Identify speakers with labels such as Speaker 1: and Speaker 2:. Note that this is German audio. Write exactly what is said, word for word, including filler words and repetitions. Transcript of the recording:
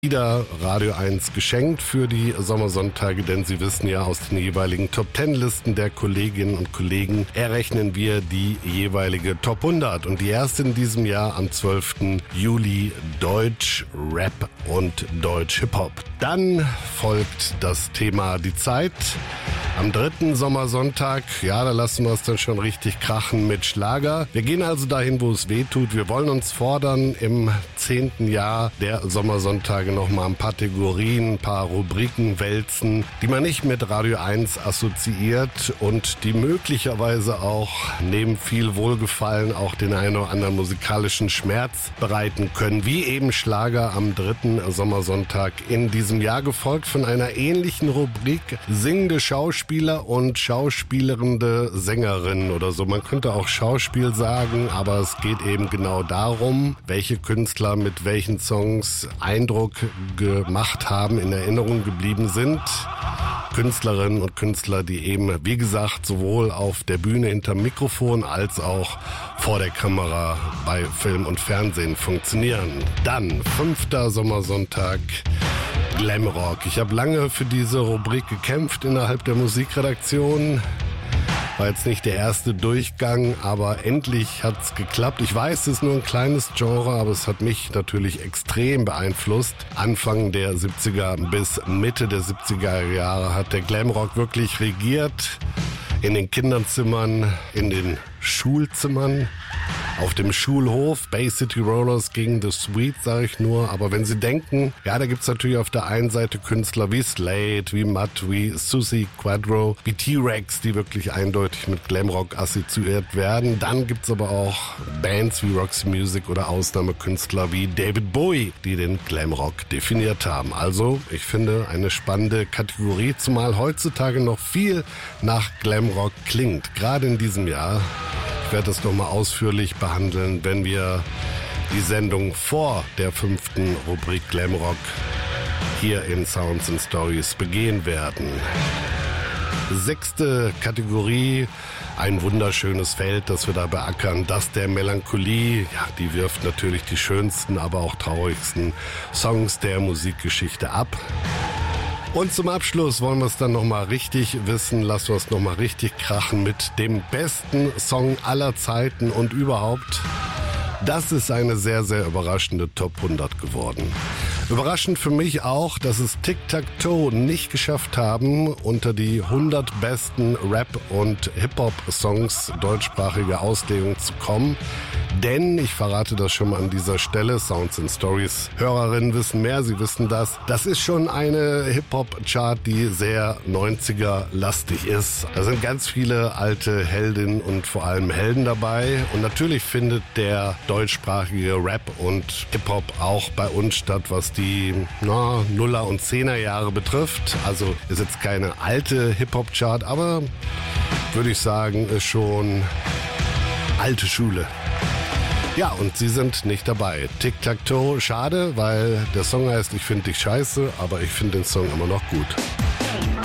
Speaker 1: wieder Radio eins geschenkt für die Sommersonntage, denn Sie wissen ja, aus den jeweiligen Top Ten Listen der Kolleginnen und Kollegen errechnen wir die jeweilige Top hundert. Und die erste in diesem Jahr am zwölften Juli Deutsch Rap und Deutsch Hip-Hop. Dann folgt das Thema Die Zeit. Am dritten Sommersonntag, ja, da lassen wir es dann schon richtig krachen mit Schlager. Wir gehen also dahin, wo es weh tut. Wir wollen uns fordern, im zehnten Jahr der Sommersonntage noch mal ein paar Kategorien, ein paar Rubriken wälzen, die man nicht mit Radio eins assoziiert und die möglicherweise auch neben viel Wohlgefallen auch den einen oder anderen musikalischen Schmerz bereiten können, wie eben Schlager am dritten Sommersonntag in diesem Jahr, gefolgt von einer ähnlichen Rubrik singende Schauspieler und schauspielerende Sängerinnen oder so. Man könnte auch Schauspiel sagen, aber es geht eben genau darum, welche Künstler mit welchen Songs Eindruck gemacht haben, in Erinnerung geblieben sind. Künstlerinnen und Künstler, die eben, wie gesagt, sowohl auf der Bühne hinterm Mikrofon als auch vor der Kamera bei Film und Fernsehen funktionieren. Dann, fünfter Sommersonntag, Glamrock. Ich habe lange für diese Rubrik gekämpft innerhalb der Musikredaktion. War jetzt nicht der erste Durchgang, aber endlich hat's geklappt. Ich weiß, es ist nur ein kleines Genre, aber es hat mich natürlich extrem beeinflusst. Anfang der siebziger bis Mitte der siebziger Jahre hat der Glamrock wirklich regiert. In den Kinderzimmern, in den Schulzimmern, auf dem Schulhof. Bay City Rollers gegen The Sweet, sage ich nur. Aber wenn Sie denken, ja, da gibt's natürlich auf der einen Seite Künstler wie Slade, wie Mutt, wie Susie Quadro, wie T-Rex, die wirklich eindeutig mit Glamrock assoziiert werden. Dann gibt's aber auch Bands wie Roxy Music oder Ausnahmekünstler wie David Bowie, die den Glamrock definiert haben. Also, ich finde, eine spannende Kategorie, zumal heutzutage noch viel nach Glamrock klingt. Gerade in diesem Jahr. Ich werde das nochmal ausführlich behandeln, wenn wir die Sendung vor der fünften Rubrik Glamrock hier in Sounds and Stories begehen werden. Sechste Kategorie, ein wunderschönes Feld, das wir da beackern, das der Melancholie. Ja, die wirft natürlich die schönsten, aber auch traurigsten Songs der Musikgeschichte ab. Und zum Abschluss wollen wir es dann nochmal richtig wissen, lassen wir es nochmal richtig krachen mit dem besten Song aller Zeiten und überhaupt. Das ist eine sehr, sehr überraschende Top hundert geworden. Überraschend für mich auch, dass es Tic-Tac-Toe nicht geschafft haben, unter die hundert besten Rap- und Hip-Hop-Songs deutschsprachiger Auslegung zu kommen. Denn, ich verrate das schon mal an dieser Stelle, Sounds and Stories Hörerinnen wissen mehr, sie wissen das. Das ist schon eine Hip-Hop-Chart, die sehr neunziger-lastig ist. Da sind ganz viele alte Heldinnen und vor allem Helden dabei. Und natürlich findet der deutschsprachige Rap und Hip-Hop auch bei uns statt, was die na, Nuller- und Zehner-Jahre betrifft. Also ist jetzt keine alte Hip-Hop-Chart, aber würde ich sagen, ist schon alte Schule. Ja, und sie sind nicht dabei. Tic-Tac-Toe, schade, weil der Song heißt Ich find dich scheiße, aber ich finde den Song immer noch gut.